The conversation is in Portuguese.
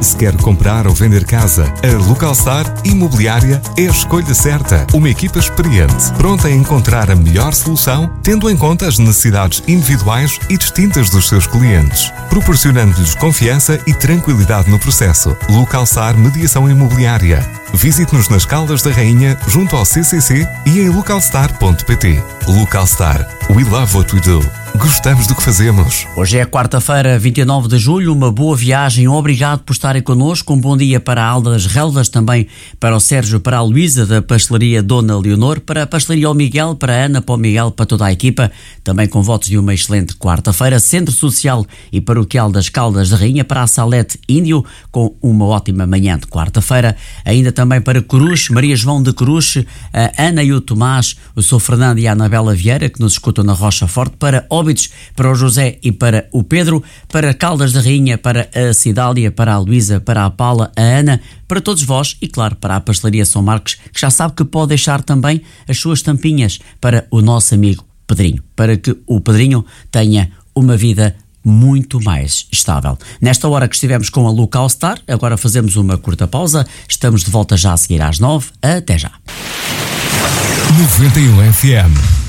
Se quer comprar ou vender casa, a Localstar Imobiliária é a escolha certa. Uma equipa experiente, pronta a encontrar a melhor solução, tendo em conta as necessidades individuais e distintas dos seus clientes, proporcionando-lhes confiança e tranquilidade no processo. Localstar Mediação Imobiliária. Visite-nos nas Caldas da Rainha, junto ao CCC e em localstar.pt. Localstar. We love what we do. Gostamos do que fazemos. Hoje é quarta-feira, 29 de julho, uma boa viagem, obrigado por estarem connosco, um bom dia para a Alda das Relvas, também para o Sérgio, para a Luísa da Pastelaria Dona Leonor, para a Pastelaria ao Miguel, para a Ana, para o Miguel, para toda a equipa, também com votos de uma excelente quarta-feira, Centro Social e Paroquial das Caldas da Rainha, para a Salete Índio, com uma ótima manhã de quarta-feira, ainda também para Coruche, Maria João de Coruche, a Ana e o Tomás, o Sr. Fernando e a Anabela Vieira, que nos escutam na Rocha Forte, para Óbidos, para o José e para o Pedro, para Caldas da Rainha, para a Cidália, para a Luísa, para a Paula, a Ana, para todos vós e, claro, para a Pastelaria São Marcos, que já sabe que pode deixar também as suas tampinhas para o nosso amigo Pedrinho, para que o Pedrinho tenha uma vida muito mais estável. Nesta hora que estivemos com a Localstar, agora fazemos uma curta pausa, estamos de volta já a seguir às 9, até já. 91 FM.